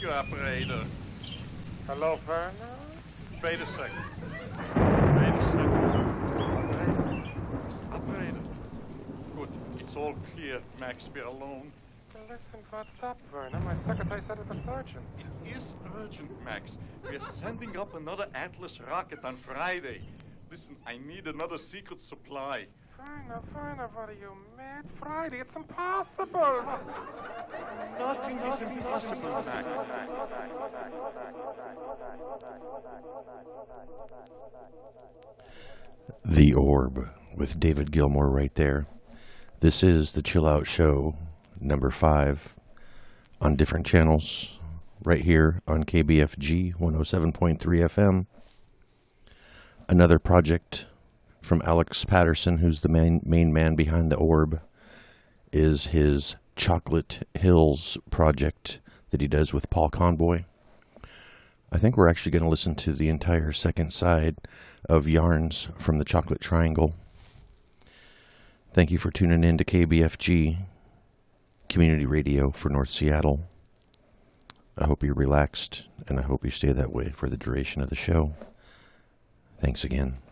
you, operator. Hello, Werner? Wait a second. Wait a second. Operator. Good. It's all clear, Max. We're alone. Listen, what's up, Werner? My secretary said it was urgent. It is urgent, Max. We're sending up another Atlas rocket on Friday. Listen, I need another secret supply. Werner, what are you, mad? Friday, it's impossible. Nothing is impossible, Max. The Orb with David Gilmour right there. This is the Chill Out Show, number 5, on different channels, right here on KBFG 107.3 FM. Another project from Alex Patterson, who's the main man behind The Orb, is his Chocolate Hills project that he does with Paul Conboy. I think we're actually going to listen to the entire second side of Yarns from the Chocolate Triangle. Thank you for tuning in to KBFG, Community Radio for North Seattle. I hope you're relaxed, and I hope you stay that way for the duration of the show. Thanks again.